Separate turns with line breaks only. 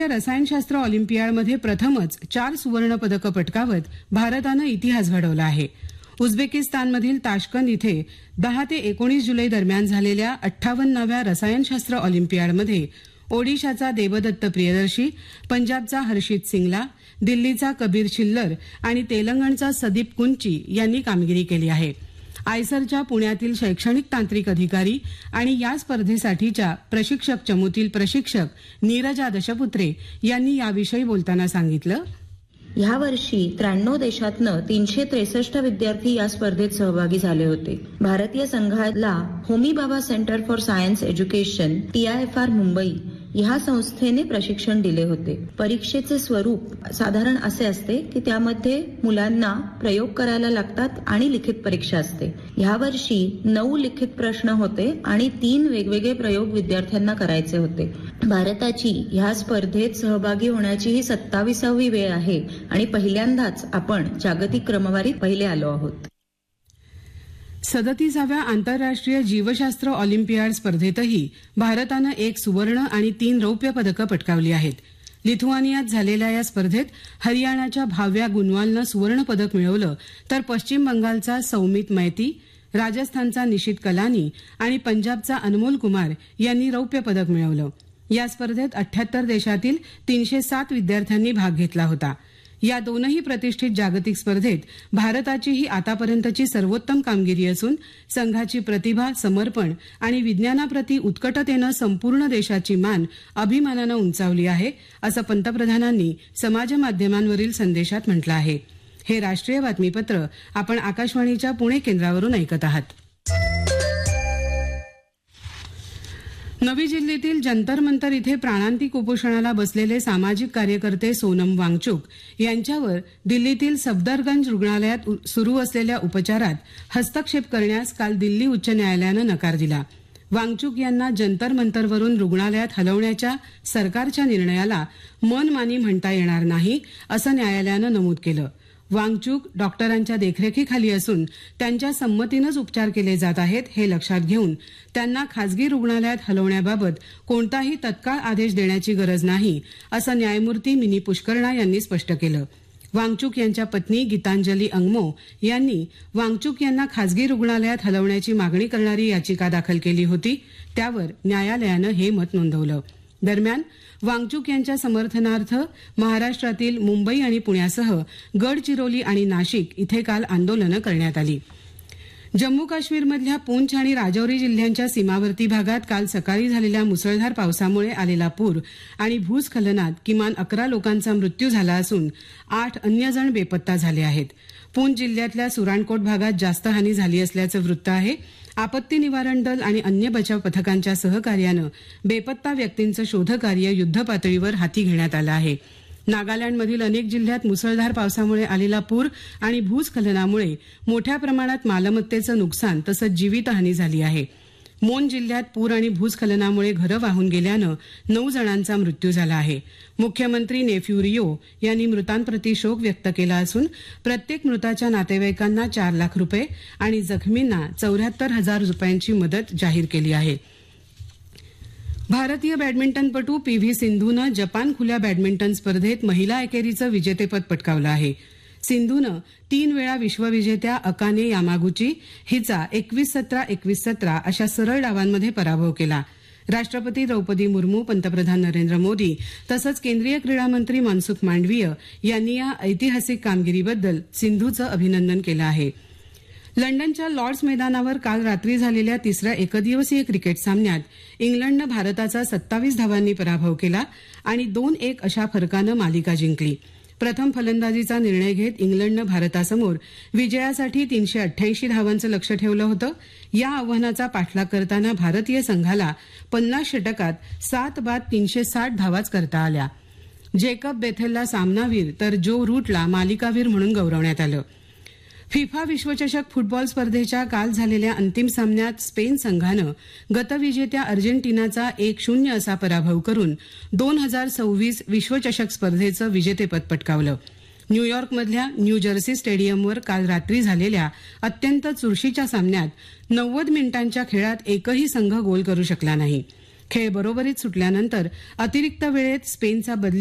रसायनशास्त्र ऑलिम्पियाडमध्ये प्रथमच 4 सुवर्ण पदकं पटकावत भारतानं इतिहास घडवला आहे. उझबेकिस्तानमधील ताश्कंद इथे 10 ते 19 जुलै दरम्यान झालेल्या 58व्या रसायनशास्त्र ऑलिम्पियाडमध्ये ओडिशाचा देवदत्त प्रियदर्शी, पंजाबचा हर्षित सिंगला, दिल्लीचा कबीर छिल्लर आणि तेलंगणचा सदीप कुंची यांनी कामगिरी केली आहे. आयसरच्या पुण्यातील शैक्षणिक तांत्रिक अधिकारी आणि या स्पर्धेसाठीच्या प्रशिक्षक चमूतील प्रशिक्षक नीरजा दशपुत्रे यांनी याविषयी बोलताना सांगितलं.
ह्या वर्षी 93 देशातनं 363 विद्यार्थी या स्पर्धेत सहभागी झाले होते. भारतीय संघाला Homi Bhabha centre for science education TIFR Mumbai ह्या संस्थेने प्रशिक्षण दिले होते. परीक्षेचे स्वरूप साधारण असे असते की त्यामध्ये मुलांना प्रयोग करायला लागतात आणि लिखित परीक्षा असते. ह्या वर्षी 9 लिखित प्रश्न होते आणि 3 वेगवेगळे प्रयोग विद्यार्थ्यांना करायचे होते. भारताची ह्या स्पर्धेत सहभागी होण्याची ही 27वी वेळ आहे आणि पहिल्यांदाच आपण जागतिक क्रमवारीत पहिले आलो आहोत.
37व्या आंतरराष्ट्रीय जीवशास्त्र ऑलिम्पियाड स्पर्धेतही भारतानं 1 सुवर्ण आणि 3 रौप्य पदकं पटकावली आहेत. लिथुआनियात झालेल्या या स्पर्धेत हरियाणाच्या भाव्या गुनवालनं सुवर्ण पदक मिळवलं तर पश्चिम बंगालचा सौमित मैती, राजस्थानचा निशित कलानी आणि पंजाबचा अनमोल कुमार यांनी रौप्य पदक मिळवलं. या स्पर्धेत 78 देशातील 307 विद्यार्थ्यांनी भाग घेतला होता. या दोनही प्रतिष्ठित जागतिक स्पर्धेत भारताची ही आतापर्यंतची सर्वोत्तम कामगिरी असून संघाची प्रतिभा, समर्पण आणि विज्ञानाप्रती उत्कटतेनं संपूर्ण देशाची मान अभिमानानं उंचावली आहे, असं पंतप्रधानांनी समाजमाध्यमांवरील संदेशात म्हटलं आहे. हे राष्ट्रीय बातमीपत्र आपण आकाशवाणीच्या पुणे केंद्रावरून ऐकत आहात. नवी दिल्लीतील जंतर मंतर इथे प्राणांतिक उपोषणाला बसलेले सामाजिक कार्यकर्ते सोनम वांगचुक यांच्यावर दिल्लीतील सफदरगंज रुग्णालयात सुरू असलेल्या उपचारात हस्तक्षेप करण्यास काल दिल्ली उच्च न्यायालयानं नकार दिला. वांगचुक यांना जंतर मंतरवरून रुग्णालयात हलवण्याच्या सरकारच्या निर्णयाला मनमानी म्हणता येणार नाही, असं न्यायालयानं नमूद केलं. वांगचुक डॉक्टरांच्या देखरेखीखाली असून त्यांच्या संमतीनंच उपचार केले जात आहेत हे लक्षात घेऊन त्यांना खासगी रुग्णालयात हलवण्याबाबत कोणताही तत्काळ आदेश देण्याची गरज नाही, असं न्यायमूर्ती मिनी पुष्करणा यांनी स्पष्ट केलं. वांगचुक यांच्या पत्नी गीतांजली अंगमो यांनी वांगचुक यांना खासगी रुग्णालयात हलवण्याची मागणी करणारी याचिका दाखल केली होती. त्यावर न्यायालयानं हे मत नोंदवलं. दरम्यान वांगचुक यांच्या समर्थनार्थ महाराष्ट्रातील मुंबई आणि पुण्यासह गडचिरोली आणि नाशिक इथे काल आंदोलनं करण्यात आली. जम्मू काश्मीरमधल्या पूंछ आणि राजौरी जिल्ह्यांच्या सीमावर्ती भागात काल सकाळी झालेल्या मुसळधार पावसामुळे आलेला पूर आणि भूस्खलनात किमान 11 लोकांचा मृत्यू झाला असून 8 अन्य जण बेपत्ता झाले आहेत. पूंछ जिल्ह्यातल्या सुराणकोट भागात जास्त हानी झाली असल्याचं वृत्त आहे. आपत्ती निवारण दल आणि अन्य बचाव पथकांच्या सहकार्यानं बेपत्ता व्यक्तींचं शोधकार्य युद्धपातळीवर हाती घेण्यात आलं आहे. नागालँडमधील अनेक जिल्ह्यात मुसळधार पावसामुळे आलेला पूर आणि भूस्खलनामुळे मोठ्या प्रमाणात मालमत्तेचं नुकसान तसंच जीवितहानी झाली आहे. मोन जिल्ह्यात पूर आणि भूस्खलनामुळे घरं वाहून गेल्यानं 9 जणांचा मृत्यू झाला आहे. मुख्यमंत्री नेफ्यू रियो यांनी मृतांप्रती शोक व्यक्त केला असून प्रत्येक मृताच्या नातेवाईकांना 4 लाख रुपये आणि जखमींना 74,000 रुपयांची मदत जाहीर केली आहे. भारतीय बॅडमिंटनपटू PV सिंधूनं जपान खुल्या बॅडमिंटन स्पर्धेत महिला एकेरीचं विजेतेपद पटकावलं आहे. सिंधूनं 3 वेळा विश्वविजेत्या अकाने यामागुची हिचा 21-17, 21-17 अशा सरळ डावांमध्ये पराभव केला. राष्ट्रपती द्रौपदी मुर्मू, पंतप्रधान नरेंद्र मोदी तसंच केंद्रीय क्रीडा मंत्री मनसुख मांडवीय यांनी या ऐतिहासिक कामगिरीबद्दल सिंधूचं अभिनंदन केलं आहे. लंडनच्या लॉर्ड्स मैदानावर काल रात्री झालेल्या 3ऱ्या एकदिवसीय क्रिकेट सामन्यात इंग्लंडनं भारताचा 27 धावांनी पराभव केला आणि 2-1 अशा फरकानं मालिका जिंकली. प्रथम फलंदाजीचा निर्णय घेत इंग्लंडनं भारतासमोर विजयासाठी 388 धावांचं लक्ष्य ठेवलं होतं. या आव्हानाचा पाठलाग करताना भारतीय संघाला 50 षटकात 7 बाद 360 धावाच करता आल्या. जेकब बेथेलला सामनावीर तर जो रूटला मालिकावीर म्हणून गौरवण्यात आलं. फिफा विश्वचषक फुटबॉल स्पर्धेच्या काल झालेल्या अंतिम सामन्यात स्पेन संघानं गतविजेत्या अर्जेंटिनाचा 1-0 असा पराभव करून 2026 विश्वचषक स्पर्धेचं विजेतेपद पटकावलं. न्यूयॉर्कमधल्या न्यू जर्सी स्टेडियमवर काल रात्री झालेल्या अत्यंत चुरशीच्या सामन्यात 90 मिनिटांच्या खेळात एकही संघ गोल करू शकला नाही. खेळ बरोबरीत सुटल्यानंतर अतिरिक्त वेळेत स्पेनचा बदली